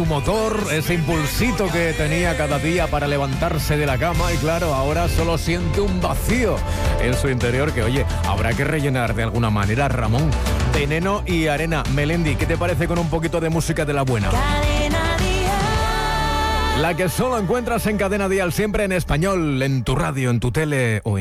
su motor, ese impulsito que tenía cada día para levantarse de la cama y claro, ahora solo siente un vacío en su interior que, oye, habrá que rellenar de alguna manera. Ramón, Veneno y Arena. Melendi, ¿qué te parece con un poquito de música de la buena? Cadena Dial. La que solo encuentras en Cadena Dial, siempre en español, en tu radio, en tu tele o en